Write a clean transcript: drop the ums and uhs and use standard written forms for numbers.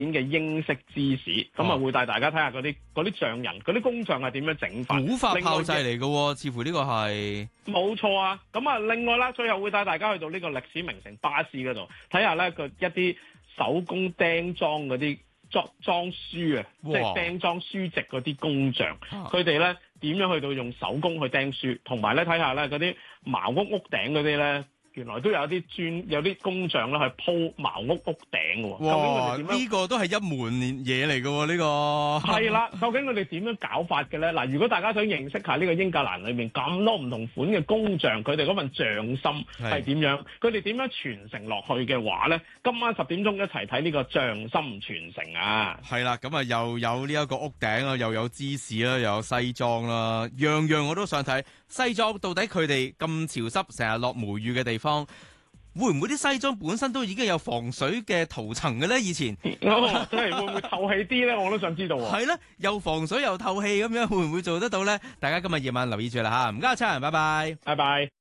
嘅英式芝士，咁啊會帶大家睇下嗰啲匠人嗰啲工匠係點樣整法。 古法炮製嚟嘅喎，似乎呢個係冇錯啊！咁啊，另外啦，最後會帶大家去到呢個歷史名城巴斯嗰度睇下咧一啲手工釘裝嗰啲裝書啊，即係釘裝書籍嗰啲工匠，佢哋咧點樣去到用手工去釘書，同埋咧睇下咧嗰啲茅屋頂嗰啲咧。原來都有啲工匠咧去鋪茅屋頂嘅喎。 哇！呢個都係一門嘢嚟嘅喎，呢個係啦。究竟佢哋點樣搞法嘅咧？嗱，如果大家想認識下呢個英格蘭裏面咁多唔同款嘅工匠，佢哋嗰份匠心係點樣？佢哋點樣傳承落去嘅話咧？今晚10點鐘一齊睇呢個匠心傳承啊！ 係啦，咁啊又有呢一個屋頂啊，又有芝士啦，又有西裝啦，樣樣我都想睇。西裝到底佢哋咁潮濕，成日落梅雨嘅地方，會唔會啲西裝本身都已經有防水嘅塗層嘅咧？以前真係會唔會透氣啲咧？我都想知道喎。 係咧，又防水又透氣咁樣，會唔會做得到咧？大家今日夜晚留意住啦嚇，唔該，秋人，拜拜， 拜拜。